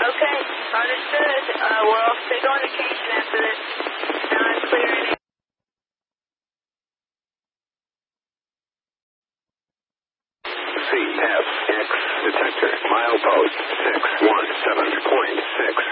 Okay, understood. We're all stay on occasion after this. Now I'm clearing it. CFX detector, milepost 617.6.